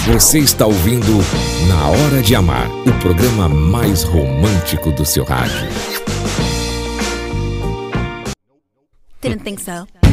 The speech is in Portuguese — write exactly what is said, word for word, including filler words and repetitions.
Você está ouvindo Na Hora de Amar, o programa mais romântico do seu rádio. Didn't think so.